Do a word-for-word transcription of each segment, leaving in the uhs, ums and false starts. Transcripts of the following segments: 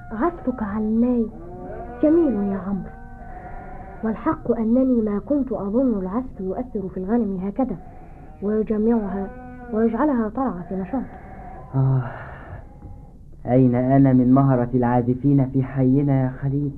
عزفك على الناي جميل يا عمرو، والحق أنني ما كنت أظن العزف يؤثر في الغنم هكذا ويجمعها ويجعلها طلعة في نشاط. آه، أين أنا من مهرة العازفين في حينا يا خليل؟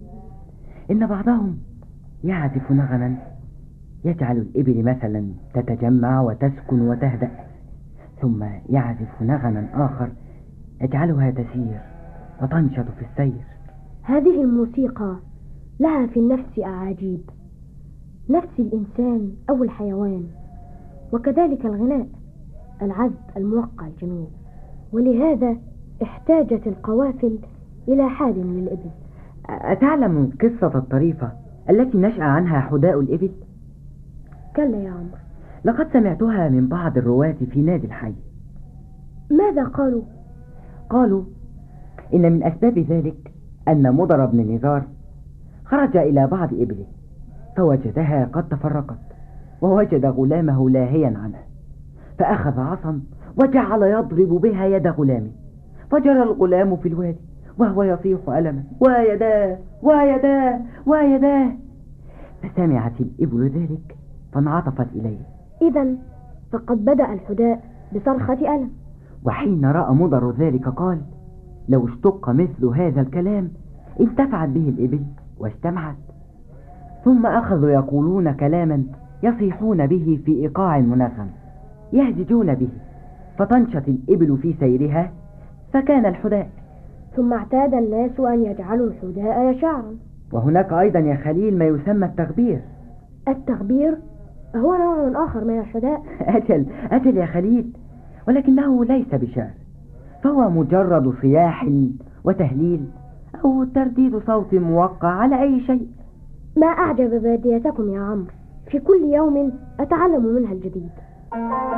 إن بعضهم يعزف نغما يجعل الإبل مثلا تتجمع وتسكن وتهدأ، ثم يعزف نغما آخر يجعلها تسير وتنشط في السير. هذه الموسيقى لها في النفس أعاجيب، نفس الإنسان أو الحيوان، وكذلك الغناء العذب الموقع الجميل، ولهذا احتاجت القوافل إلى حاد للإبل. أتعلم قصة الطريفة التي نشأ عنها حداء الإبل؟ كلا يا عمرو، لقد سمعتها من بعض الرواة في نادي الحي. ماذا قالوا؟ قالوا إن من أسباب ذلك أن مضر بن نزار خرج إلى بعض إبله فوجدها قد تفرقت، ووجد غلامه لاهيا عنها، فأخذ عصا وجعل يضرب بها يد غلامه، فجرى الغلام في الوادي وهو يصيح ألما: ويداه ويداه ويداه. فسمعت الإبل ذلك فانعطفت إليه. إذن فقد بدأ الحداء بصرخة ألم. وحين رأى مضر ذلك قال: لو اشتق مثل هذا الكلام انتفعت به الإبل واجتمعت. ثم أخذوا يقولون كلاما يصيحون به في إيقاع منغم يهججون به، فتنشط الإبل في سيرها فكان الحداء. ثم اعتاد الناس أن يجعلوا الحداء شعرا. وهناك أيضا يا خليل ما يسمى التغبير. التغبير هو نوع آخر من الحداء. أجل أجل يا خليل، ولكنه ليس بشعر، فهو مجرد صياح وتهليل أو ترديد صوت موقع على أي شيء. ما أعجب باديتكم يا عمرو، في كل يوم أتعلم منها الجديد.